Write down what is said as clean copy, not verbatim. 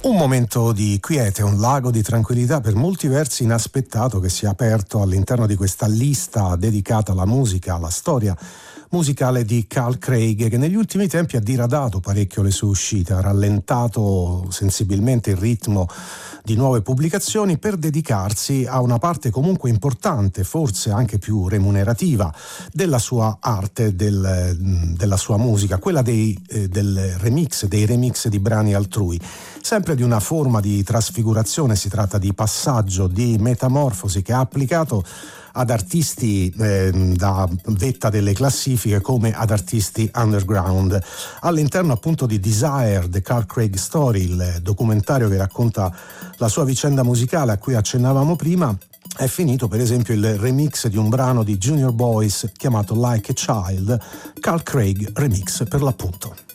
Un momento di quiete, un lago di tranquillità per molti versi inaspettato che si è aperto all'interno di questa lista dedicata alla musica, alla storia musicale di Carl Craig, che negli ultimi tempi ha diradato parecchio le sue uscite, ha rallentato sensibilmente il ritmo di nuove pubblicazioni per dedicarsi a una parte comunque importante, forse anche più remunerativa, della sua arte, della sua musica, quella dei remix di brani altrui. Sempre di una forma di trasfigurazione, si tratta di passaggio, di metamorfosi che ha applicato ad artisti da vetta delle classifiche come ad artisti underground. All'interno appunto di Desire, The Carl Craig Story, il documentario che racconta la sua vicenda musicale a cui accennavamo prima, è finito per esempio il remix di un brano di Junior Boys chiamato Like a Child, Carl Craig Remix per l'appunto.